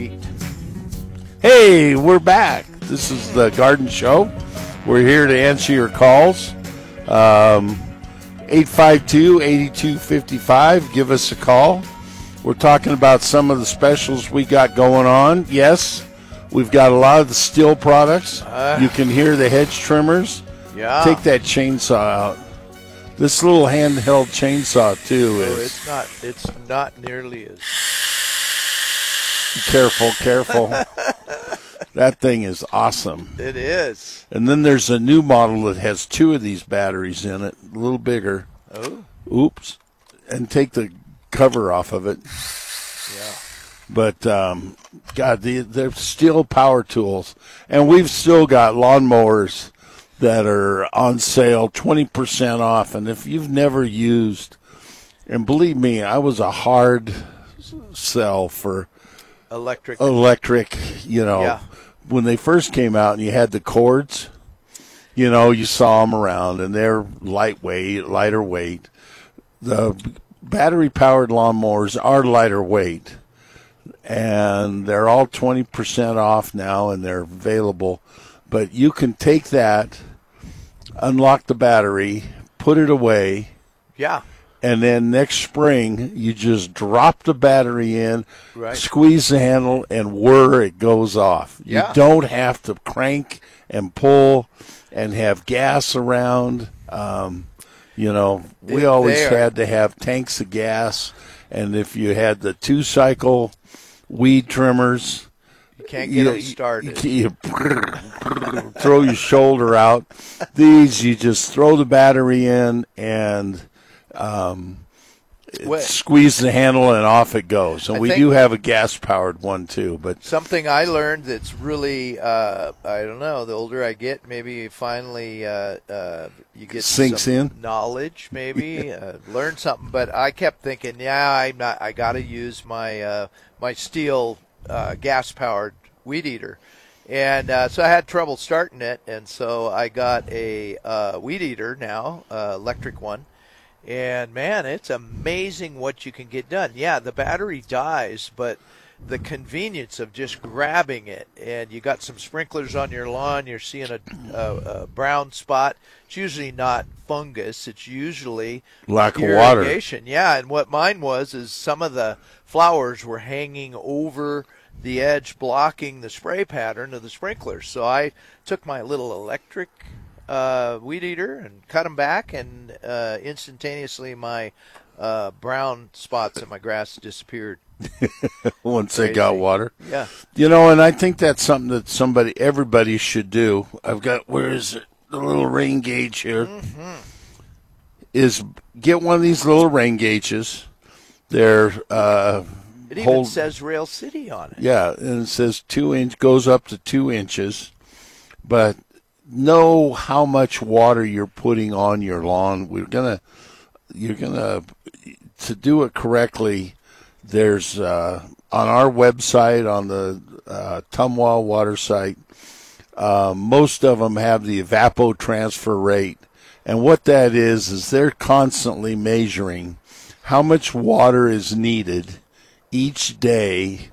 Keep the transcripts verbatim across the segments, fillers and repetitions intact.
sweet. Hey, we're back. This is the Garden Show. We're here to answer your calls. Um, eight five two, eight two five five. Give us a call. We're talking about some of the specials we got going on. Yes, we've got a lot of the steel products. Uh, you can hear the hedge trimmers. Yeah. Take that chainsaw out. This little handheld chainsaw, too, is... Oh, it's not, it's not nearly as... Careful, careful. That thing is awesome. It is. And then there's a new model that has two of these batteries in it, a little bigger. Oh. Oops. And take the cover off of it. Yeah. But, um, God, the, they're still power tools. And we've still got lawnmowers that are on sale, twenty percent off. And if you've never used, and believe me, I was a hard sell for electric. Electric, you know. Yeah. When they first came out and you had the cords, you know, you saw them around, and they're lightweight, lighter weight. The battery-powered lawnmowers are lighter weight, and they're all twenty percent off now, and they're available. But you can take that, unlock the battery, put it away. Yeah. And then next spring, you just drop the battery in, right. squeeze the handle, and whir, it goes off. Yeah. You don't have to crank and pull and have gas around. Um, you know, we It, always there. had to have tanks of gas. And if you had the two-cycle weed trimmers, you can't get you, them started. You, you throw your shoulder out. These, you just throw the battery in and um, well, squeeze the handle and off it goes. And I we do have a gas-powered one too. But something I learned that's really, uh, I don't know, the older I get, maybe finally uh, uh, you get sinks some in knowledge, maybe uh, learn something. But I kept thinking, yeah, I'm not. I got to use my uh, my steel uh, gas-powered weed eater. And uh, so I had trouble starting it, and so I got a uh, weed eater now, uh, electric one. And, man, it's amazing what you can get done. Yeah, the battery dies, but the convenience of just grabbing it, and you got some sprinklers on your lawn, you're seeing a, a, a brown spot. It's usually not fungus. It's usually lack of irrigation. water. Yeah, and what mine was is some of the flowers were hanging over the edge, blocking the spray pattern of the sprinklers. So I took my little electric uh, weed eater and cut them back, and uh, instantaneously my uh, brown spots in my grass disappeared. Once Crazy. They got water. Yeah. You know, and I think that's something that somebody, everybody should do. I've got, where is it? The little rain gauge here. Mm-hmm. Is get one of these little rain gauges. They're, uh, It even hold, says Rail City on it. Yeah, and it says two inch, goes up to two inches. But know how much water you're putting on your lawn. We're gonna, you're gonna, to do it correctly. There's uh, on our website, on the uh, Tumwa water site, uh, most of them have the evapotranspher rate, and what that is is they're constantly measuring how much water is needed each day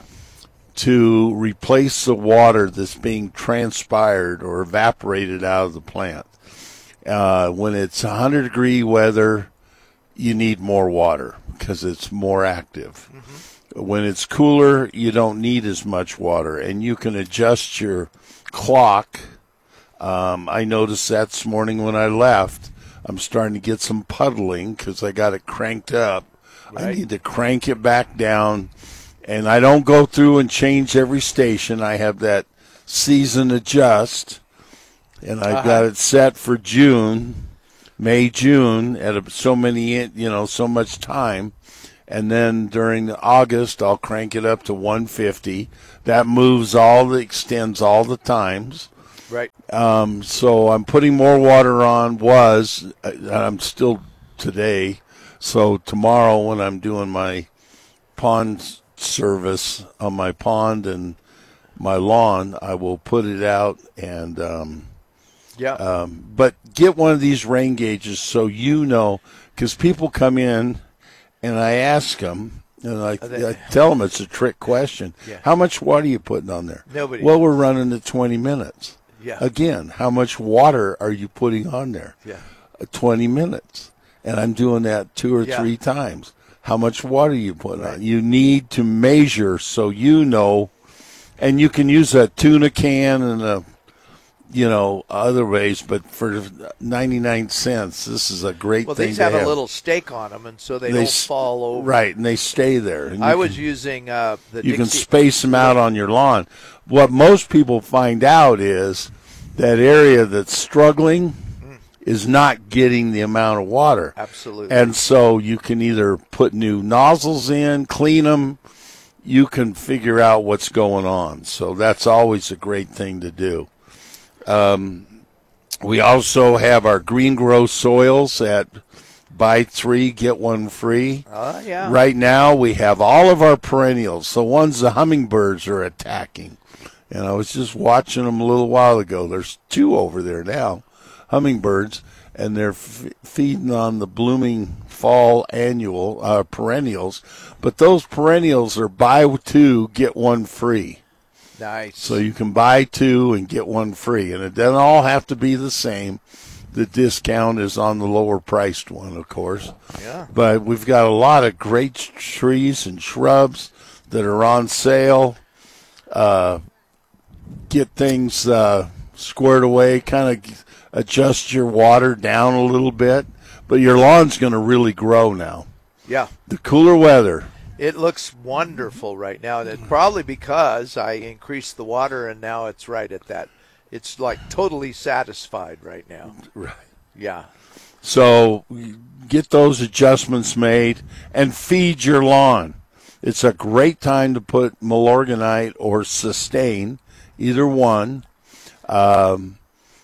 to replace the water that's being transpired or evaporated out of the plant. Uh, when it's one hundred degree weather, you need more water because it's more active. Mm-hmm. When it's cooler, you don't need as much water, and you can adjust your clock. Um, I noticed that this morning when I left. I'm starting to get some puddling because I got it cranked up. Right. I need to crank it back down. And I don't go through and change every station. I have that season adjust, and I've uh-huh. got it set for June, May, June, at a, so many, you know, so much time. And then during August, I'll crank it up to one fifty. That moves all, the extends all the times. Right. Um, so I'm putting more water on, was, I'm still today. So tomorrow when I'm doing my pond service on my pond and my lawn, I will put it out and um yeah um but get one of these rain gauges so you know, because people come in and I ask them, And I, they, I tell them it's a trick question. Yeah. How much water are you putting on there? Nobody. Well, we're running at twenty minutes. Yeah. Again, how much water are you putting on there? Yeah. twenty minutes. And I'm doing that two or Yeah. three times. How much water are you putting Right. on? You need to measure so you know. And you can use a tuna can and a, you know, other ways, but for ninety-nine cents, this is a great well, thing these to have, have a little stake on them, and so they, They don't s- fall over. Right, and they stay there. And I you was can- using uh, the You can Dixie. space them out on your lawn. What most people find out is that area that's struggling is not getting the amount of water. Absolutely. And so you can either put new nozzles in, clean them. You can figure out what's going on. So that's always a great thing to do. Um, we also have our Green Grow soils at buy three, get one free. Oh, yeah. Right now, we have all of our perennials, the ones the hummingbirds are attacking. And I was just watching them a little while ago. There's two over there now, hummingbirds, and they're f- feeding on the blooming fall annual uh, perennials. But those perennials are buy two, get one free. Nice. So you can buy two and get one free. And it doesn't all have to be the same. The discount is on the lower priced one, of course. Yeah. But we've got a lot of great trees and shrubs that are on sale. Uh, get things uh, squared away, kind of adjust your water down a little bit. But your lawn's going to really grow now. Yeah. The cooler weather. It looks wonderful right now. And it's probably because I increased the water, and now it's right at that. It's like totally satisfied right now. Right. Yeah. So get those adjustments made and feed your lawn. It's a great time to put Milorganite or Sustain, either one, um,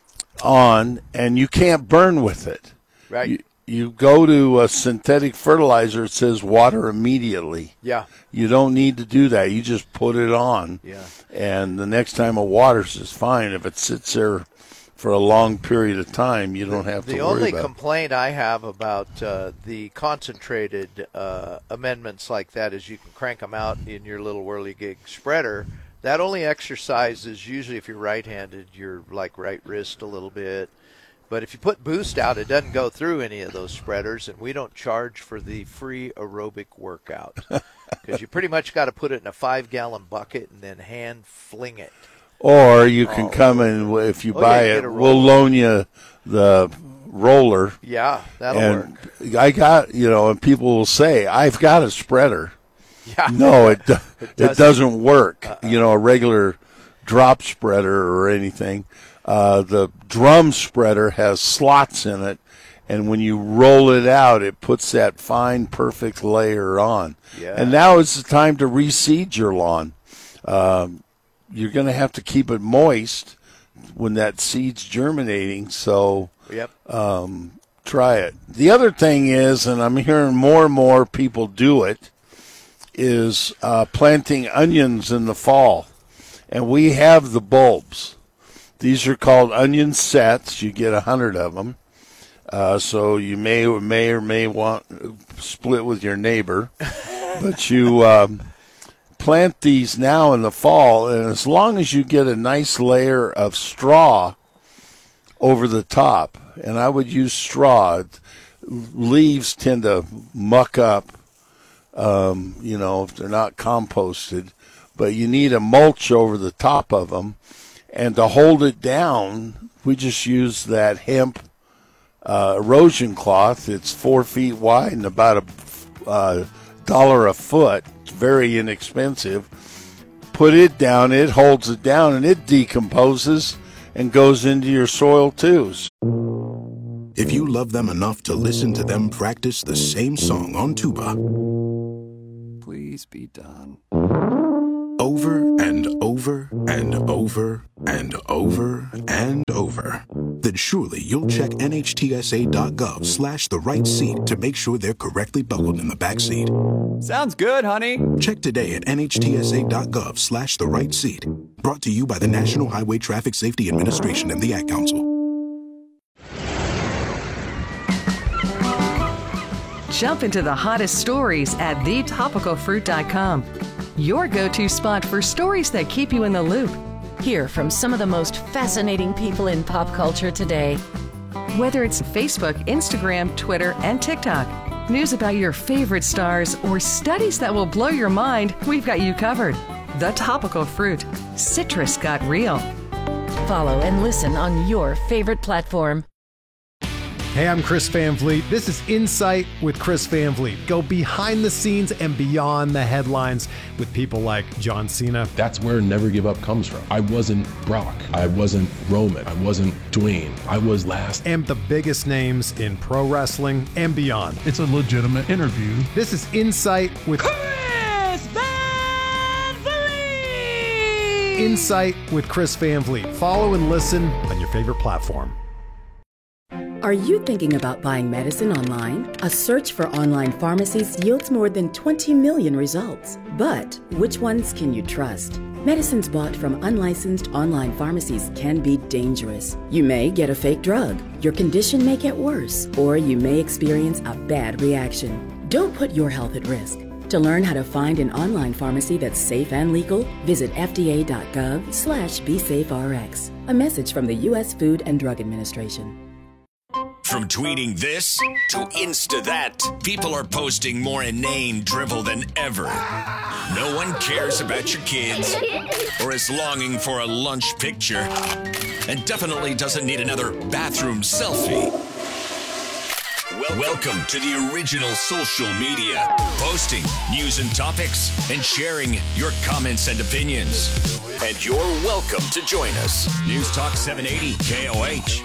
on, and you can't burn with it. Right. You, you go to a synthetic fertilizer, it says water immediately. Yeah. You don't need to do that. You just put it on. Yeah. And the next time it waters is fine. If it sits there for a long period of time, you don't have to The worry only about it. complaint I have about uh, the concentrated uh, amendments like that is you can crank them out in your little whirligig spreader. That only exercises, usually if you're right-handed, your like right wrist a little bit. But if you put Boost out, it doesn't go through any of those spreaders, and we don't charge for the free aerobic workout. Because you pretty much got to put it in a five-gallon bucket and then hand fling it. Or you can Oh. come and if you Oh, buy yeah, it, get a we'll roller. loan you the roller. Yeah, that'll And work. I got, you know, and people will say, I've got a spreader. Yeah. No, it, do- it, doesn't. doesn't work. Uh-uh. You know, a regular drop spreader or anything. Uh, the drum spreader has slots in it, and when you roll it out, it puts that fine, perfect layer on. Yeah. And now is the time to reseed your lawn. Um, you're going to have to keep it moist when that seed's germinating, so Yep. um, try it. The other thing is, and I'm hearing more and more people do it, is uh, planting onions in the fall. And we have the bulbs. These are called onion sets. You get a hundred of them. Uh, so you may or may or may want split with your neighbor. But you um, plant these now in the fall, and as long as you get a nice layer of straw over the top, and I would use straw. Leaves tend to muck up, um, you know, if they're not composted. But you need a mulch over the top of them. And to hold it down, we just use that hemp uh, erosion cloth. It's four feet wide and about a uh, dollar a foot. It's very inexpensive. Put it down, it holds it down, and it decomposes and goes into your soil too. If you love them enough to listen to them practice the same song on tuba, Please be done. over and over and over and over and over, then surely you'll check N H T S A dot gov slash the right seat to make sure they're correctly buckled in the back seat. Sounds good, honey. Check today at N H T S A dot gov slash the right seat. Brought to you by the National Highway Traffic Safety Administration and the Ad Council. Jump into the hottest stories at the topical fruit dot com. Your go-to spot for stories that keep you in the loop. Hear from some of the most fascinating people in pop culture today. Whether it's Facebook, Instagram, Twitter, and TikTok, news about your favorite stars, or studies that will blow your mind, we've got you covered. The Topical Fruit. Citrus got real. Follow and listen on your favorite platform. Hey, I'm Chris Van Vliet. This is Insight with Chris Van Vliet. Go behind the scenes and beyond the headlines with people like John Cena. That's where Never Give Up comes from. I wasn't Brock. I wasn't Roman. I wasn't Dwayne. I was last. And the biggest names in pro wrestling and beyond. It's a legitimate interview. This is Insight with Chris Van Vliet. Insight with Chris Van Vliet. Follow and listen on your favorite platform. Are you thinking about buying medicine online? A search for online pharmacies yields more than twenty million results. But which ones can you trust? Medicines bought from unlicensed online pharmacies can be dangerous. You may get a fake drug, your condition may get worse, or you may experience a bad reaction. Don't put your health at risk. To learn how to find an online pharmacy that's safe and legal, visit F D A dot gov slash be safe R X. A message from the U S Food and Drug Administration. From tweeting this to Insta that, people are posting more inane drivel than ever. No one cares about your kids or is longing for a lunch picture and definitely doesn't need another bathroom selfie. Well, welcome to the original social media, posting news and topics and sharing your comments and opinions. And you're welcome to join us. News Talk seven eighty K O H.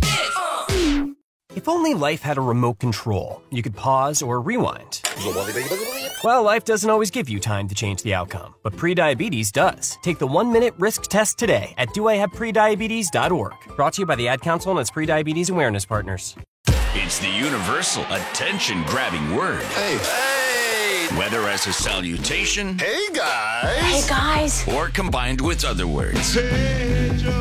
If only life had a remote control, you could pause or rewind. Well, life doesn't always give you time to change the outcome, but prediabetes does. Take the one-minute risk test today at do I have prediabetes dot org. Brought to you by the Ad Council and its prediabetes awareness partners. It's the universal attention-grabbing word. Hey. Hey. Whether as a salutation. Hey, guys. Hey, guys. Or combined with other words. Hey, Joe.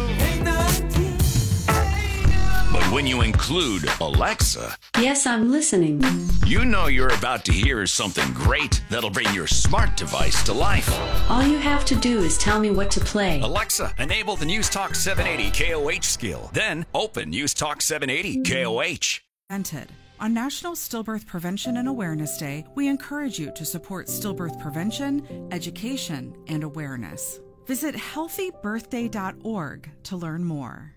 But when you include Alexa... Yes, I'm listening. You know you're about to hear something great that'll bring your smart device to life. All you have to do is tell me what to play. Alexa, enable the News Talk seven eighty K O H skill. Then open News Talk seven eighty K O H. On National Stillbirth Prevention and Awareness Day, we encourage you to support stillbirth prevention, education, and awareness. Visit healthy birthday dot org to learn more.